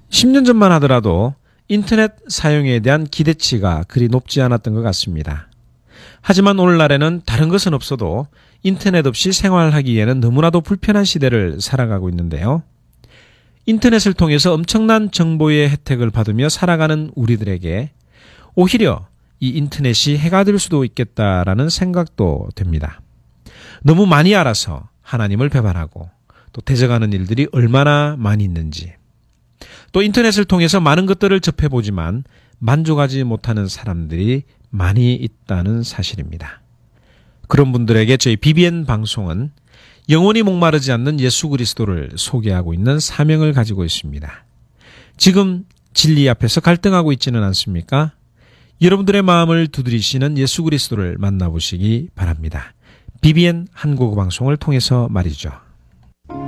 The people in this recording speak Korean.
10년 전만 하더라도 인터넷 사용에 대한 기대치가 그리 높지 않았던 것 같습니다. 하지만 오늘날에는 다른 것은 없어도 인터넷 없이 생활하기에는 너무나도 불편한 시대를 살아가고 있는데요. 인터넷을 통해서 엄청난 정보의 혜택을 받으며 살아가는 우리들에게 오히려 이 인터넷이 해가 될 수도 있겠다라는 생각도 됩니다. 너무 많이 알아서 하나님을 배반하고 또 대적하는 일들이 얼마나 많이 있는지, 또 인터넷을 통해서 많은 것들을 접해보지만 만족하지 못하는 사람들이 많이 있다는 사실입니다. 그런 분들에게 저희 BBN 방송은 영원히 목마르지 않는 예수 그리스도를 소개하고 있는 사명을 가지고 있습니다. 지금 진리 앞에서 갈등하고 있지는 않습니까? 여러분들의 마음을 두드리시는 예수 그리스도를 만나보시기 바랍니다. BBN 한국어 방송을 통해서 말이죠.